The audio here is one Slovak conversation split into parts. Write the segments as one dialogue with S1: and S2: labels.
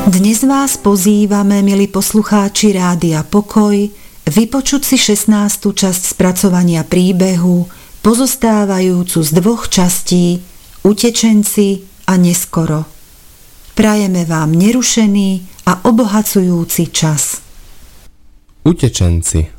S1: Dnes vás pozývame, milí poslucháči Rádia Pokoj, vypočuť si 16. časť spracovania príbehu, pozostávajúcu z 2 častí Utečenci a neskoro. Prajeme vám nerušený a obohacujúci čas.
S2: Utečenci.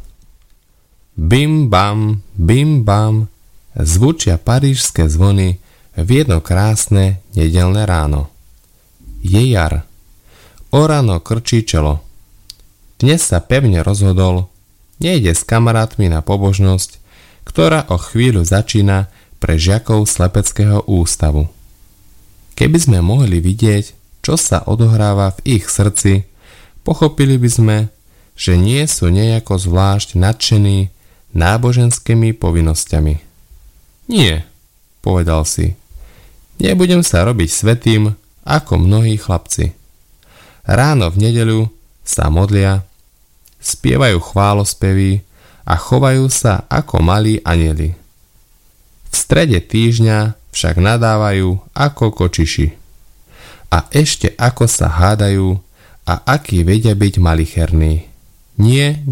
S2: Bim bam, zvučia parížske zvony v jedno krásne nedeľné ráno. Je jar. O ráno krčí čelo. Dnes sa pevne rozhodol, nejde s kamarátmi na pobožnosť, ktorá o chvíľu začína pre žiakov Slepeckého ústavu. Keby sme mohli vidieť, čo sa odohráva v ich srdci, pochopili by sme, že nie sú nejako zvlášť nadšení náboženskými povinnosťami. Nie, povedal si, nebudem sa robiť svätým ako mnohí chlapci. Ráno v nedeľu sa modlia, spievajú chválospevy a chovajú sa ako malí anjeli. V strede týždňa však nadávajú ako kočiši. A ešte ako sa hádajú a akí vedia byť malicherní. Nie.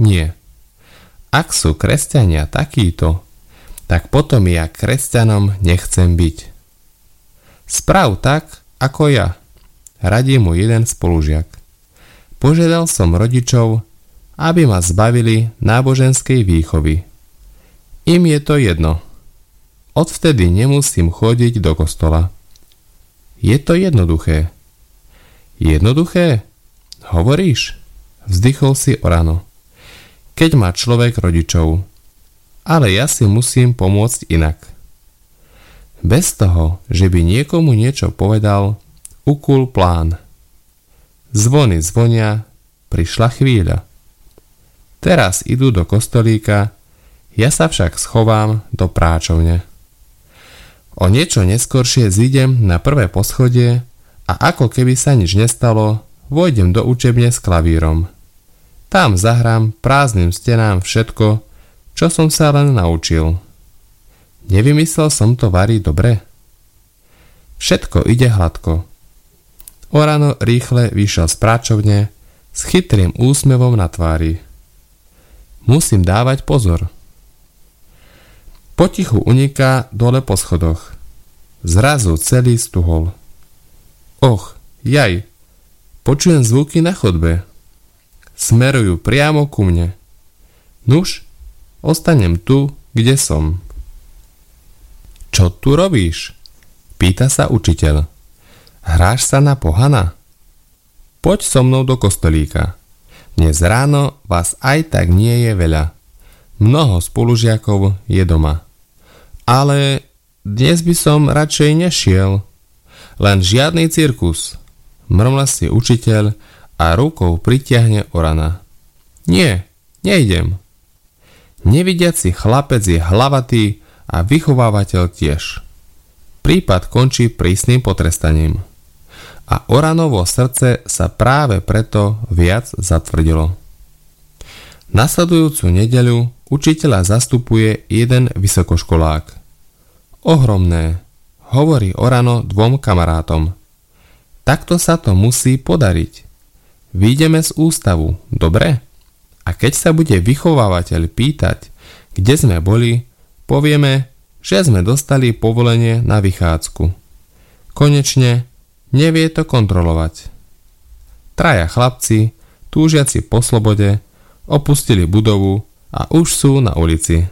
S2: Ak sú kresťania takíto, tak potom ja kresťanom nechcem byť. Sprav tak, ako ja, radí mu jeden spolužiak. Požiadal som rodičov, aby ma zbavili náboženskej výchovy. Im je to jedno. Odvtedy nemusím chodiť do kostola. Je to jednoduché. Jednoduché? Hovoríš? Vzdychol si Orano. Keď má človek rodičov. Ale ja si musím pomôcť inak. Bez toho, že by niekomu niečo povedal, ukul plán. Zvony zvonia, prišla chvíľa. Teraz idú do kostolíka, ja sa však schovám do práčovne. O niečo neskoršie zídem na prvé poschodie a ako keby sa nič nestalo, vojdem do učebne s klavírom. Tam zahrám prázdnym stenám všetko, čo som sa len naučil. Nevymyslel som to variť dobre? Všetko ide hladko. Orano rýchle vyšiel z práčovne s chytrým úsmevom na tvári. Musím dávať pozor. Potichu uniká dole po schodoch. Zrazu celý stuhol. Och, jaj, počujem zvuky na chodbe. Smerujú priamo ku mne. Nuž, ostanem tu, kde som. Čo tu robíš? Pýta sa učiteľ. Hráš sa na pohana? Poď so mnou do kostolíka. Dnes ráno vás aj tak nie je veľa. Mnoho spolužiakov je doma. Ale dnes by som radšej nešiel. Len žiadny cirkus. Mrmla si učiteľ a rukou pritiahne Orana. Nie, nejdem. Nevidiaci chlapec je hlavatý a vychovávateľ tiež. Prípad končí prísnym potrestaním. A Oranovo srdce sa práve preto viac zatvrdilo. Nasledujúcu nedeľu učiteľa zastupuje jeden vysokoškolák. Ohromné, hovorí Orano 2 kamarátom. Takto sa to musí podariť. Vyjdeme z ústavu, dobre? A keď sa bude vychovávateľ pýtať, kde sme boli, povieme, že sme dostali povolenie na vychádzku. Konečne nevie to kontrolovať. 3 chlapci, túžiaci po slobode, opustili budovu a už sú na ulici.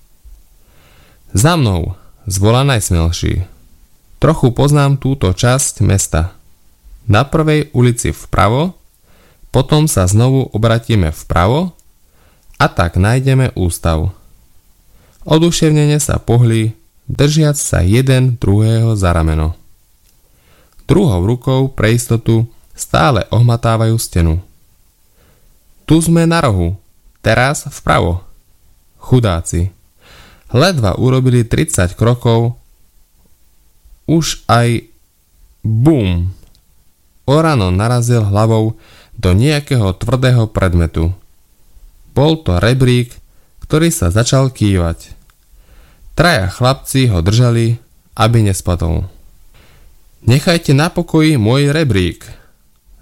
S2: Za mnou, zvolá najsmelší. Trochu poznám túto časť mesta. Na prvej ulici vpravo, potom sa znovu obratíme vpravo a tak nájdeme ústav. Oduševnene sa pohli, držiac sa jeden druhého za rameno. Druhou rukou pre istotu stále ohmatávajú stenu. Tu sme na rohu, teraz vpravo. Chudáci. Ledva urobili 30 krokov, už aj bum. Orano narazil hlavou do nejakého tvrdého predmetu. Bol to rebrík, ktorý sa začal kývať. 3 chlapci ho držali, aby nespadol. Nechajte na pokoji môj rebrík,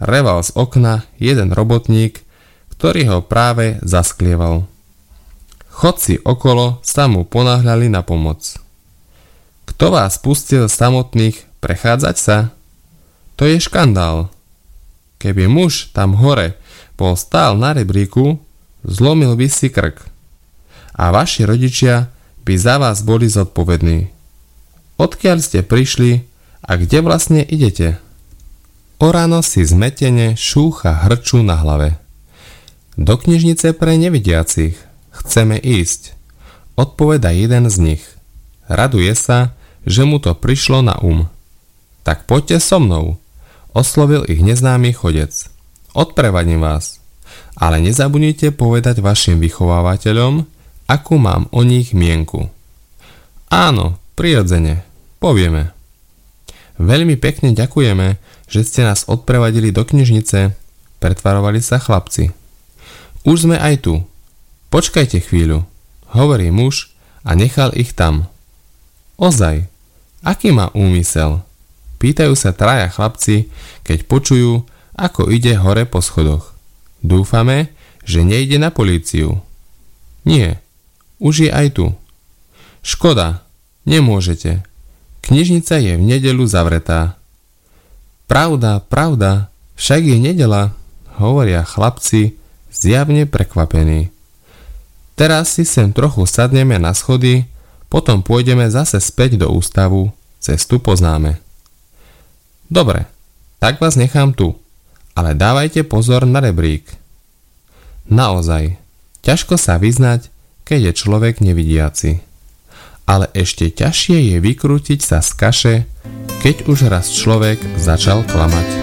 S2: reval z okna jeden robotník, ktorý ho práve zasklieval. Chodci okolo sa mu ponáhľali na pomoc. Kto vás pustil samotných prechádzať sa? To je škandál. Keby muž tam hore bol stál na rebríku, zlomil by si krk. A vaši rodičia by za vás boli zodpovední. Odkiaľ ste prišli a kde vlastne idete? O ráno si zmetene šúcha hrču na hlave. Do knižnice pre nevidiacich. Chceme ísť. Odpoveda jeden z nich. Raduje sa, že mu to prišlo na Tak poďte so mnou. Oslovil ich neznámy chodec. Odprevadím vás. Ale nezabudnite povedať vašim vychovávateľom, akú mám o nich mienku. Áno, prirodzene. Povieme. Veľmi pekne ďakujeme, že ste nás odprevadili do knižnice, pretvarovali sa chlapci. Už sme aj tu. Počkajte chvíľu, hovorí muž a nechal ich tam. Ozaj, aký má úmysel? Pýtajú sa traja chlapci, keď počujú, ako ide hore po schodoch. Dúfame, že nejde na políciu. Nie, už je aj tu. Škoda, nemôžete. Knižnica je v nedeľu zavretá. Pravda, však je nedeľa, hovoria chlapci, zjavne prekvapení. Teraz si sem trochu sadneme na schody, potom pôjdeme zase späť do ústavu, cestu poznáme. Dobre, tak vás nechám tu, ale dávajte pozor na rebrík. Naozaj, ťažko sa vyznať, keď je človek nevidiaci. Ale ešte ťažšie je vykrútiť sa z kaše, keď už raz človek začal klamať.